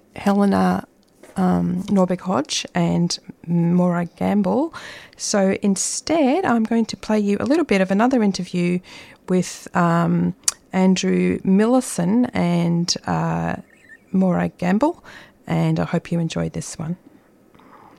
Helena Norbeck Hodge and Maura Gamble. So instead, I'm going to play you a little bit of another interview with Andrew Millison and Maura Gamble, and I hope you enjoyed this one.